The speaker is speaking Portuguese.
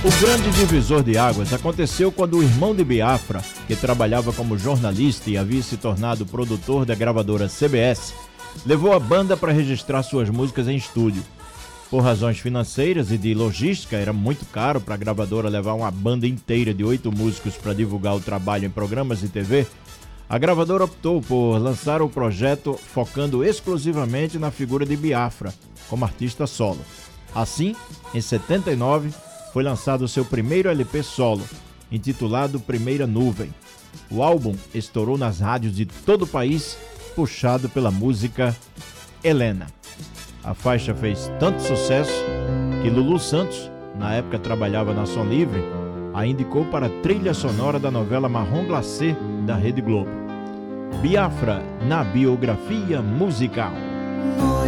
O grande divisor de águas aconteceu quando o irmão de Biafra, que trabalhava como jornalista e havia se tornado produtor da gravadora CBS, levou a banda para registrar suas músicas em estúdio. Por razões financeiras e de logística, era muito caro para a gravadora levar uma banda inteira de 8 músicos para divulgar o trabalho em programas de TV. A gravadora optou por lançar o projeto focando exclusivamente na figura de Biafra, como artista solo. Assim, em 79, foi lançado seu primeiro LP solo, intitulado Primeira Nuvem. O álbum estourou nas rádios de todo o país, puxado pela música Helena. A faixa fez tanto sucesso que Lulu Santos, na época trabalhava na Som Livre, a indicou para a trilha sonora da novela Marrom Glacé da Rede Globo. Biafra na biografia musical.